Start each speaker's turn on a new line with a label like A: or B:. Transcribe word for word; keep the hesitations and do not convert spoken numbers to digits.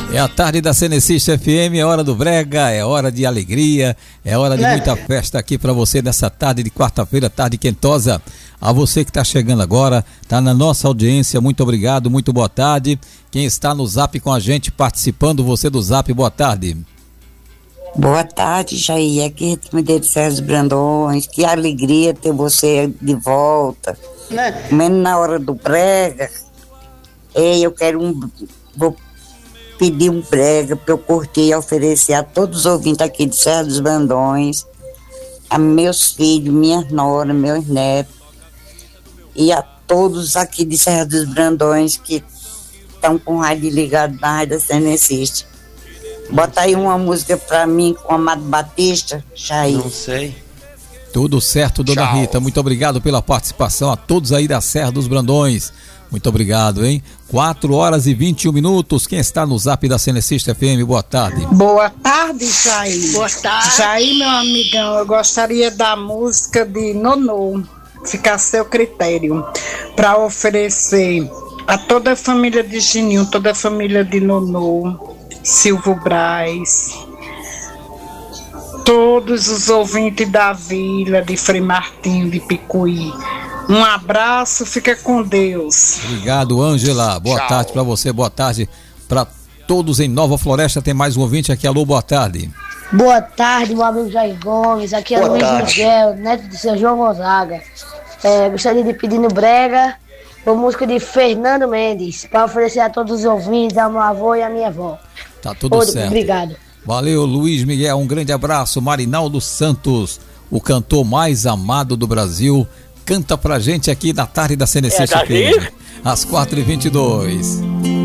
A: É a tarde da Cenecista F M, é hora do brega, é hora de alegria, é hora de muita festa aqui para você nessa tarde de quarta-feira, tarde quentosa. A você que está chegando agora, está na nossa audiência, muito obrigado, muito boa tarde. Quem está no Zap com a gente, participando, você do Zap, boa tarde.
B: Boa tarde, Jair, aqui é de Sérgio Brandões, que alegria ter você de volta, né? Menos na hora do brega. Ei, eu quero um, vou pedir um brega para eu curtir e oferecer a todos os ouvintes aqui de Serra dos Brandões, a meus filhos, minhas noras, meus netos, e a todos aqui de Serra dos Brandões que estão com o rádio ligado na Rádio da Cenecista. Bota aí uma música pra mim com o Amado Batista, Jair.
C: Não sei.
A: Tudo certo, dona Tchau. Rita, muito obrigado pela participação, a todos aí da Serra dos Brandões. Muito obrigado, hein? quatro horas e vinte e um minutos. Quem está no Zap da Cenecista F M? Boa tarde.
D: Boa tarde, Jair.
E: Boa tarde.
D: Jair, meu amigão, eu gostaria da música de Nonô, fica a seu critério, para oferecer a toda a família de Gininho, toda a família de Nonô, Silvio Braz, todos os ouvintes da vila, de Frei Martinho, de Picuí. Um abraço, fica com Deus.
A: Obrigado, Ângela. Boa Tchau. tarde para você, boa tarde para todos em Nova Floresta. Tem mais um ouvinte aqui, alô, boa tarde.
F: Boa tarde, meu amigo Jair Gomes. Aqui é boa Luiz tarde. Miguel, neto de seu João Gonzaga. É, gostaria de pedir no brega uma música de Fernando Mendes, para oferecer a todos os ouvintes, ao meu avô e à minha avó.
A: Tá tudo Ô, certo.
F: Obrigado.
A: Valeu, Luiz Miguel, um grande abraço. Marinaldo Santos, o cantor mais amado do Brasil, canta pra gente aqui na tarde da Cenecista F M, às quatro e vinte e dois.